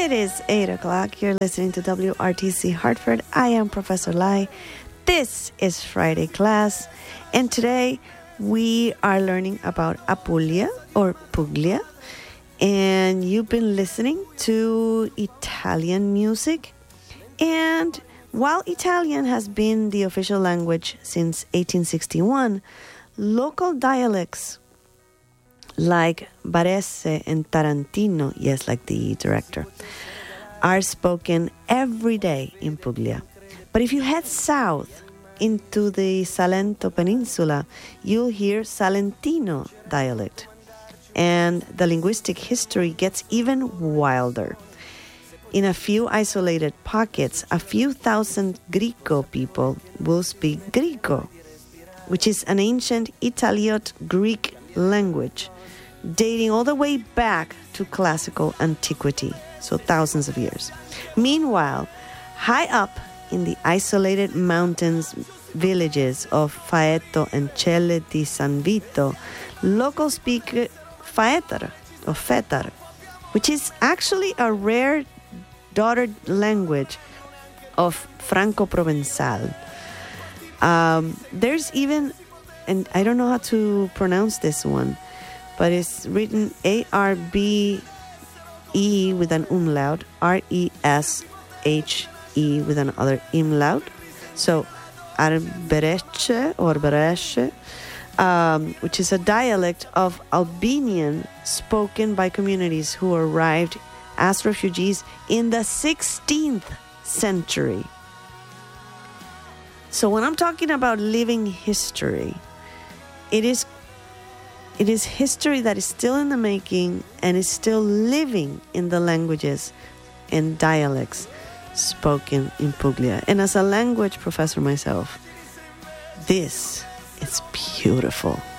It is 8 o'clock. You're listening to WRTC Hartford. I am Professor Lai. This is Friday class. And today we are learning about Apulia or Puglia. And you've been listening to Italian music. And while Italian has been the official language since 1861, local dialects like Barese and Tarantino, yes, like the director, are spoken every day in Puglia. But if you head south into the Salento Peninsula, you'll hear Salentino dialect. And the linguistic history gets even wilder. In a few isolated pockets, a few thousand Grico people will speak Grico, which is an ancient Italiot Greek language dating all the way back to classical antiquity, so thousands of years. Meanwhile, high up in the isolated mountains villages of Faeto and Celle di San Vito, locals speak Faetar or Fetar, which is actually a rare daughter language of Franco-Provençal. There's even, and I don't know how to pronounce this one, but it's written A-R-B-E with an umlaut, R-E-S-H-E with another umlaut. So, Arbereche or Bereche, which is a dialect of Albanian spoken by communities who arrived as refugees in the 16th century. So when I'm talking about living history, it is history that is still in the making and is still living in the languages and dialects spoken in Puglia. And as a language professor myself, this is beautiful.